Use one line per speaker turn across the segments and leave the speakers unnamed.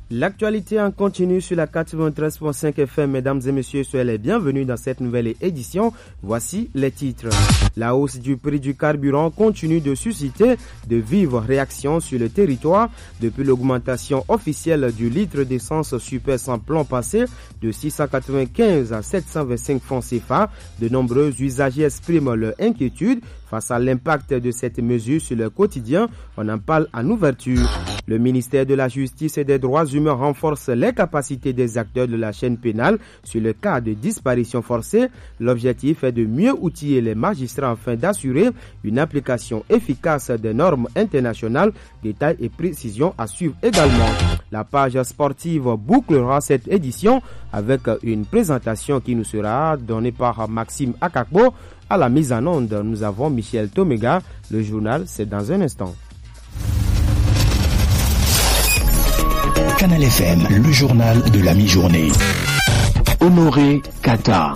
L'actualité en continu sur la 93.5 FM. Mesdames et messieurs, soyez les bienvenus dans cette nouvelle édition. Voici les titres. La hausse du prix du carburant continue de susciter de vives réactions sur le territoire depuis l'augmentation officielle du litre d'essence super sans plomb passé de 695 à 725 francs CFA. De nombreux usagers expriment leur inquiétude face à l'impact de cette mesure sur leur quotidien. On en parle en ouverture. Le ministère de la Justice et des Droits humains renforce les capacités des acteurs de la chaîne pénale sur le cas de disparition forcée. L'objectif est de mieux outiller les magistrats afin d'assurer une application efficace des normes internationales. Détails et précisions à suivre également. La page sportive bouclera cette édition avec une présentation qui nous sera donnée par Maxime Akakbo. À la mise en onde, nous avons Michel Tomega. Le journal, c'est dans un instant.
Canal FM, le journal de la mi-journée. Honoré Kata.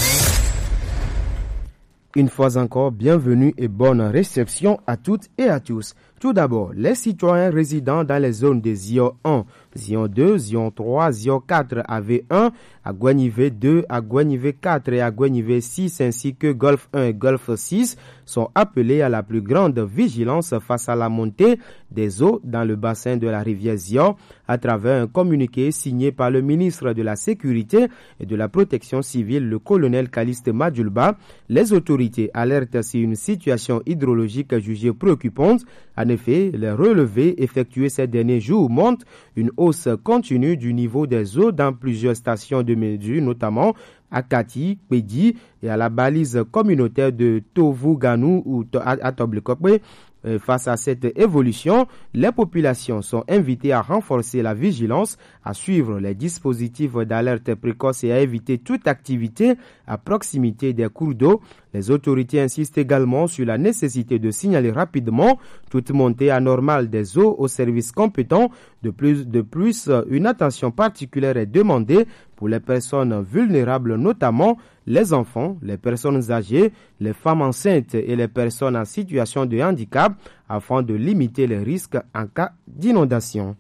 Une fois encore, bienvenue et bonne réception à toutes et à tous. Tout d'abord, les citoyens résidant dans les zones de Zion 1, Zion 2, Zion 3, Zion 4, AV1, Agouanivé 2, Agouanivé 4 et Agouanivé 6 ainsi que Golfe 1 et Golfe 6 sont appelés à la plus grande vigilance face à la montée des eaux dans le bassin de la rivière Zion à travers un communiqué signé par le ministre de la Sécurité et de la Protection civile, le colonel Caliste Madjulba. Les autorités alertent sur une situation hydrologique jugée préoccupante. En effet, les relevés effectués ces derniers jours montrent une hausse continue du niveau des eaux dans plusieurs stations de mesure, notamment à Kati, Pédi et à la balise communautaire de Tovu-Ganou ou à Toblikokwe. Face à cette évolution, les populations sont invitées à renforcer la vigilance, à suivre les dispositifs d'alerte précoce et à éviter toute activité à proximité des cours d'eau. Les autorités insistent également sur la nécessité de signaler rapidement toute montée anormale des eaux aux services compétents. De plus, une attention particulière est demandée pour les personnes vulnérables, notamment les enfants, les personnes âgées, les femmes enceintes et les personnes en situation de handicap, afin de limiter les risques en cas d'inondation.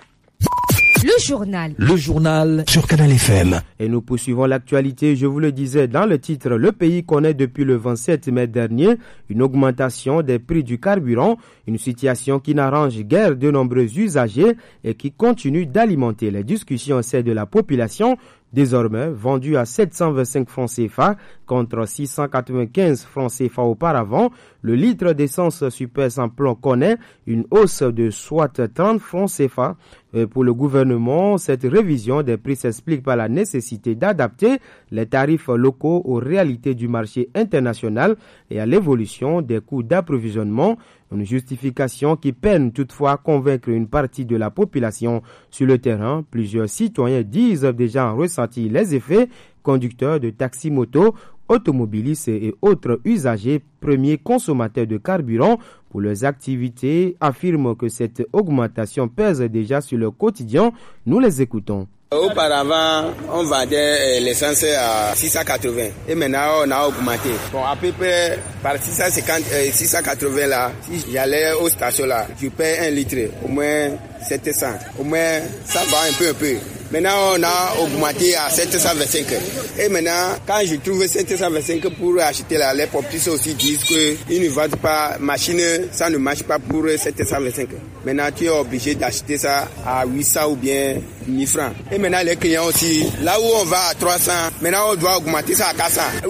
Le journal sur Canal FM.
Et nous poursuivons l'actualité. Je vous le disais dans le titre, le pays connaît depuis le 27 mai dernier une augmentation des prix du carburant, une situation qui n'arrange guère de nombreux usagers et qui continue d'alimenter les discussions au sein de la population. Désormais vendu à 725 francs CFA contre 695 francs CFA auparavant, le litre d'essence super sans plomb connaît une hausse de soit 30 francs CFA. Pour le gouvernement, cette révision des prix s'explique par la nécessité d'adapter les tarifs locaux aux réalités du marché international et à l'évolution des coûts d'approvisionnement. Une justification qui peine toutefois à convaincre une partie de la population. Sur le terrain, plusieurs citoyens disent déjà en ressentir les effets. Conducteurs de taxi-moto, automobilistes et autres usagers, premiers consommateurs de carburant pour leurs activités, affirment que cette augmentation pèse déjà sur leur quotidien. Nous les écoutons.
Auparavant, on vendait l'essence à 680 et maintenant on a augmenté. Bon, à peu près par 650, 680 là, si j'allais aux stations là, je paie 1 litre, au moins 700. Au moins, ça va un peu. Maintenant, on a augmenté à 725. Et maintenant, quand je trouve 725 pour acheter là, les propriétaires aussi disent qu'ils ne vendent pas machine, ça ne marche pas pour 725. Maintenant, tu es obligé d'acheter ça à 800 ou bien 1000 francs. Et maintenant, les clients aussi, là où on va à 300, maintenant on doit augmenter ça à 400.